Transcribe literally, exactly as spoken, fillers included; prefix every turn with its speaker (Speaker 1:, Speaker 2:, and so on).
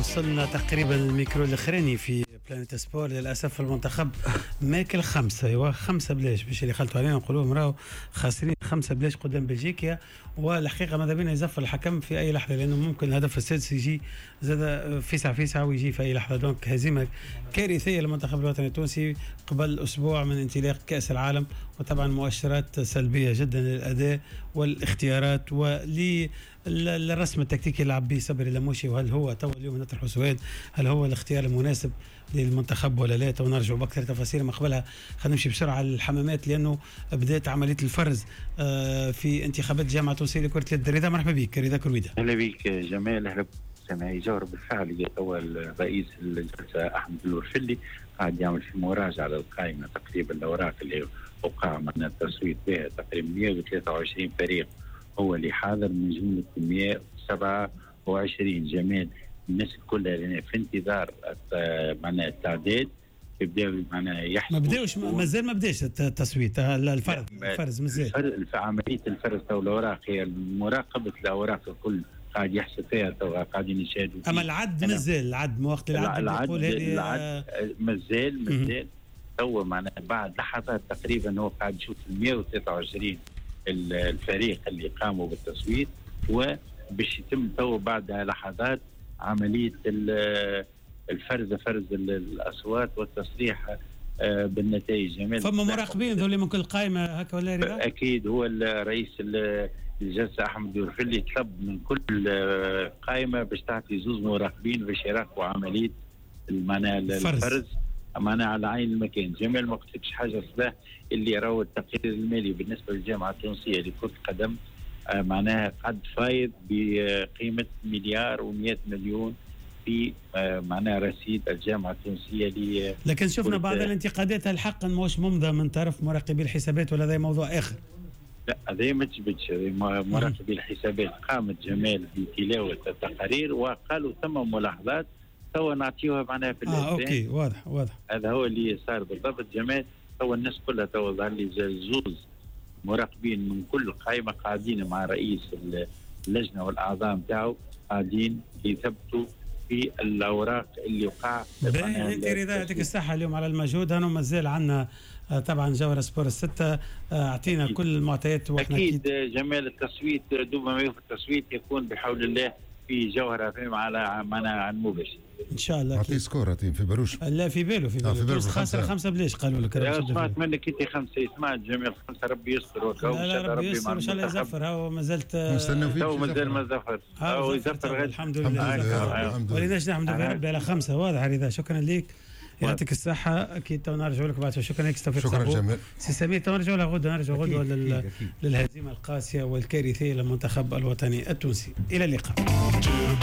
Speaker 1: وصلنا تقريبا الميكرو الاخراني في بلانيت سبور. للاسف المنتخب ماكل خمسه ايوا خمسه بلاش باش اللي خلطوا علينا نقولوا راهو خاسرين خمسه بلاش قدام بلجيكا. والحقيقه ماذا بينا يزفر الحكم في اي لحظه لانه ممكن الهدف السادس يجي زاد فيسع فيسع ويجي في اي لحظه. دونك هزيمه كارثيه للمنتخب الوطني التونسي قبل اسبوع من انطلاق كاس العالم، وطبعا مؤشرات سلبيه جدا للاداء والاختيارات وللرسم التكتيكي اللي لعب به صبري لموشي. وهل هو تو اليوم نطرح سؤال هل هو الاختيار المناسب للمنتخب ولا لا؟ تو نرجع باكثر تفاصيل. ما قبلها خلينا نمشي بسرعه للحمامات لانه بدات عمليه الفرز في انتخابات جامعه تونسيه لكره اليد. رضا مرحبا بك. رضا كرويده.
Speaker 2: اهلا بك جمال. اهلا سامعي جوهر. بالفعل اول رئيس الجلسه احمد الورفلي قاعد يعمل في مراجعه للقائمه تقريبا الاوراق اللي وقع من التصويت بها تقريبا مئة وثلاثة وعشرين فريق هو اللي حاضر من جمله مئة وسبعة وعشرين. جمال الناس كلها لنا في انتظار معناها التعداد يبداو معناها يحسبوا.
Speaker 1: ما بداوش مازال ما بداش التصويت الفرز الفرز مازال
Speaker 2: عمليه الفرز تو الاوراق هي مراقبه الاوراق الكل قاعد يحسب فيها تو قاعدين يشاهدوا.
Speaker 1: اما العد مازال العد وقت العد
Speaker 2: يقول هذه مازال مازال تو معناها بعد لحظات تقريبا هو قاعد يشوف مئة وثلاثة وعشرين الفريق اللي قاموا بالتصويت وباش يتم تو بعد لحظات عمليه الفرز فرز الاصوات والتصريح بالنتائج. جميل.
Speaker 1: فما مراقبين ذولي من كل قائمه هكا ولا رضا؟
Speaker 2: اكيد. هو الرئيس الجلسه احمد الورفلي طلب من كل قائمه باش تعطي زوز مراقبين باش يراقبوا عمليه معناها الفرز معناها على عين المكان. جمال ما قلتلكش حاجه صباح اللي راهو التقرير المالي بالنسبه للجامعه التونسيه لكره القدم معناها قد فايض بقيمه مليار ومئة مليون في معناها رصيد الجامعه التونسيه ل.
Speaker 1: لكن شفنا بعض الانتقادات هل حقا مش ممضى من طرف مراقبي الحسابات ولا هذا موضوع اخر؟
Speaker 2: لا هذا ما تثبتش. مراقبي الحسابات قامت جمال بتلاوه التقارير وقالوا ثم ملاحظات تو نعطيوها معناها في
Speaker 1: اه اوكي واضح واضح.
Speaker 2: هذا هو اللي صار بالضبط. جمال تو الناس كلها تو ظهر لي زوز مراقبين من كل قائمه قاعدين مع رئيس اللجنه والاعضاء نتاعو قاعدين يثبتوا في الاوراق اللي وقع.
Speaker 1: انت رضا يعطيك الصحه اليوم على المجهود. انا مازال عندنا طبعا جوهر سبور الستة اعطينا كل المعطيات واحنا
Speaker 2: اكيد جمال. التصويت دوما ما يوفي التصويت يكون بحول الله في جوهر فيهم على معنا عن مباشر
Speaker 1: ان شاء الله.
Speaker 3: اعطيه سكور اعطيه في بروش.
Speaker 1: لا في بالو في بالو خاسر خمسه بلاش قالوا لك.
Speaker 2: سمعت منك انت خمسه. سمعت جميل خمسه. ربي يستر وكا
Speaker 1: لا لا ربي يستر ان شاء الله يزفر. هو ما زلت
Speaker 3: مستنى فيك.
Speaker 2: تو مازال ما زفر. هو يزفر
Speaker 1: الحمد لله. وليناش نحمد ربي على خمسه. واضح رضا. شكرا لك يعطيك الصحة. أكيد تو نرجع لك بعد. شكرا لك توفيق.
Speaker 3: شكرا جميل.
Speaker 1: سي سمير تو نرجع له غدوة. نرجع غدوة لل... للهزيمة القاسية والكارثية للمنتخب الوطني التونسي. إلى اللقاء.